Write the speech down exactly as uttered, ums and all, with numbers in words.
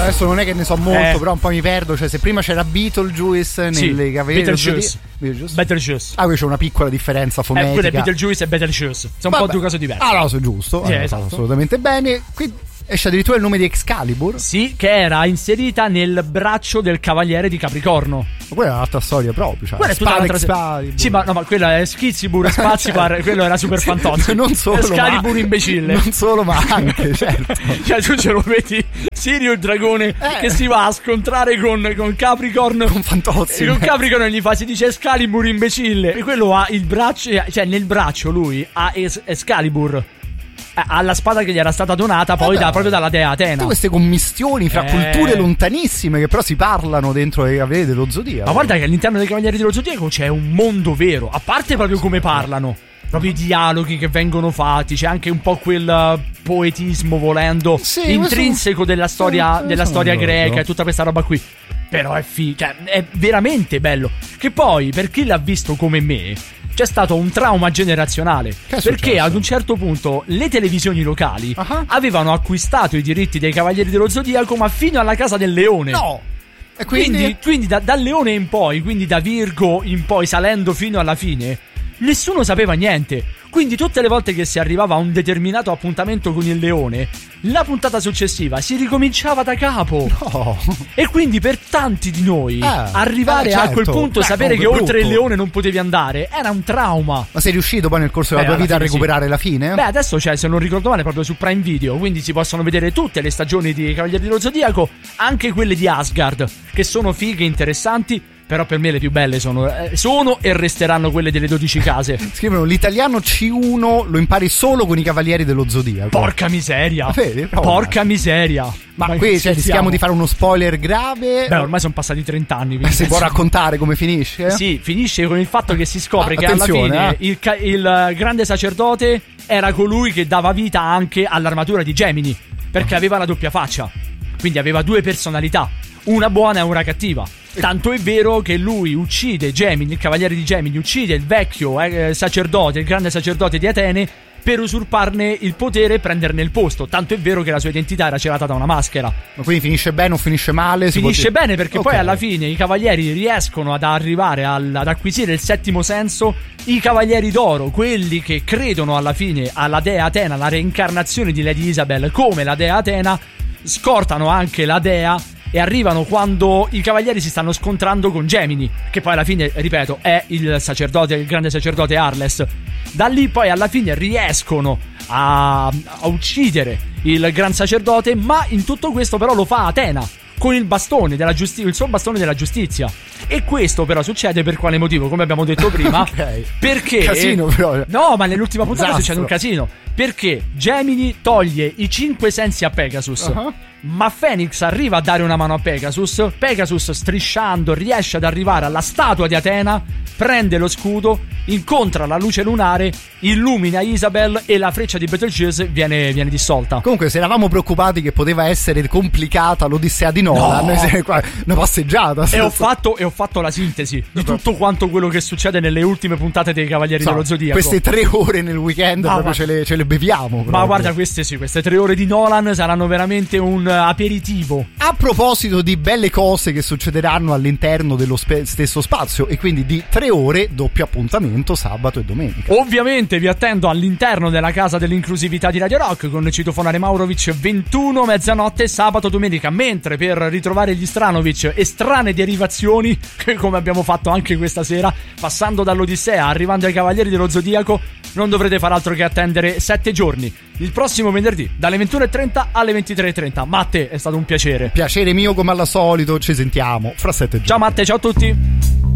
adesso non è che ne so molto, eh. però un po' mi perdo. Cioè, se prima c'era Beetlejuice sì, nelle Cavalieri dello Beetlejuice. Zodiaco. Beetlejuice. Ah, qui c'è una piccola differenza fonetica. Eh, quello è Beetlejuice e Beetlejuice. Sono un po' due cose diverse. Ah, no, sono giusto. Sì, eh, esatto. Assolutamente bene. Qui esce addirittura il nome di Excalibur. Sì, che era inserita nel braccio del cavaliere di Capricorno. Ma quella è un'altra storia proprio. Cioè, quella è tutta un'altra storia. Sì, ma no, ma quella è Schizibur, Spazibar, quello era super fantozzi. Non solo. Excalibur ma, imbecille. Non solo, ma anche, certo. Cioè, tu ce lo vedi Sirio il dragone eh. che si va a scontrare con, con Capricorn. Con Fantozzi. E con Capricorn gli fa, si dice Excalibur imbecille. E quello ha il braccio, cioè nel braccio lui ha es- Excalibur. Alla spada che gli era stata donata poi eh da, proprio dalla dea Atena. Tutte queste commistioni fra eh. culture lontanissime che però si parlano dentro i Cavalieri dello Zodiaco. Ma guarda che all'interno dei Cavalieri dello Zodiaco c'è un mondo vero. A parte proprio come parlano, proprio i dialoghi che vengono fatti, c'è anche un po' quel poetismo, volendo, sì, intrinseco sono... della storia, sì, della storia greca no. e tutta questa roba qui. Però è figo, cioè, è veramente bello. Che poi, per chi l'ha visto come me, c'è stato un trauma generazionale. Perché ad un certo punto le televisioni locali uh-huh. avevano acquistato i diritti dei Cavalieri dello Zodiaco, ma fino alla Casa del Leone. No! E quindi, quindi, quindi da, dal Leone in poi, quindi da Virgo in poi, salendo fino alla fine, nessuno sapeva niente. Quindi tutte le volte che si arrivava a un determinato appuntamento con il leone, la puntata successiva si ricominciava da capo. No. E quindi per tanti di noi ah, arrivare eh, certo. a quel punto, Beh, sapere no, che oltre brutto. il leone non potevi andare, era un trauma. Ma sei riuscito poi nel corso della Beh, tua vita a recuperare sì. la fine? Beh, adesso c'è, se non ricordo male, proprio su Prime Video, quindi si possono vedere tutte le stagioni di Cavalieri dello Zodiaco, anche quelle di Asgard, che sono fighe, interessanti. Però per me le più belle sono, eh, sono e resteranno quelle delle dodici case. Scrivono l'italiano C uno lo impari solo con i Cavalieri dello Zodiaco. Porca miseria. Vedi, Porca miseria. Ma, Ma qui cioè, rischiamo di fare uno spoiler grave. Beh, ormai sono passati trenta anni. Ma si può raccontare come finisce? Sì, finisce con il fatto che si scopre ah, che alla fine eh. il, ca- il grande sacerdote era colui che dava vita anche all'armatura di Gemini, perché aveva la doppia faccia. Quindi aveva due personalità, una buona e una cattiva. Tanto è vero che lui uccide Gemini, il cavaliere di Gemini, uccide il vecchio eh, sacerdote, il grande sacerdote di Atene, per usurparne il potere e prenderne il posto. Tanto è vero che la sua identità era celata da una maschera. Ma quindi finisce bene o finisce male? Finisce bene perché okay. poi alla fine i cavalieri riescono ad arrivare al, ad acquisire il settimo senso. I cavalieri d'oro, quelli che credono alla fine alla dea Atena, la reincarnazione di Lady Isabel come la dea Atena, scortano anche la dea e arrivano quando i cavalieri si stanno scontrando con Gemini, che poi alla fine, ripeto, è il sacerdote, il grande sacerdote Arles. Da lì poi alla fine riescono a, a uccidere il gran sacerdote, ma in tutto questo però lo fa Atena con il bastone della giustizia, il suo bastone della giustizia. E questo però succede per quale motivo? Come abbiamo detto prima, okay. Perché casino però. No, ma nell'ultima puntata Disastro. succede un casino. Perché Gemini toglie i cinque sensi a Pegasus. Uh-huh. Ma Phoenix arriva a dare una mano a Pegasus. Pegasus, strisciando, riesce ad arrivare alla statua di Atena, prende lo scudo, incontra la luce lunare, illumina Isabel e la freccia di Betelgeuse viene, viene dissolta. Comunque, se eravamo preoccupati che poteva essere complicata l'Odissea di Nolan, no. qua una passeggiata. E ho, fatto, e ho fatto la sintesi di tutto quanto quello che succede nelle ultime puntate dei Cavalieri so, dello Zodiaco. Queste tre ore nel weekend ah, proprio ce le, ce le beviamo. Proprio. Ma guarda, queste sì, queste tre ore di Nolan saranno veramente un aperitivo. A proposito di belle cose che succederanno all'interno dello spe- stesso spazio, e quindi di tre ore doppio appuntamento sabato e domenica. Ovviamente vi attendo all'interno della casa dell'inclusività di Radio Rock con Citofonare Maurovic ventuno mezzanotte sabato domenica, mentre per ritrovare gli Stranovic e strane derivazioni, come abbiamo fatto anche questa sera, passando dall'Odissea arrivando ai Cavalieri dello Zodiaco, non dovrete far altro che attendere sette giorni. Il prossimo venerdì dalle ventuno e trenta alle ventitré e trenta. Matte, è stato un piacere. Piacere mio come al solito, ci sentiamo fra sette giorni. Ciao Matte, ciao a tutti.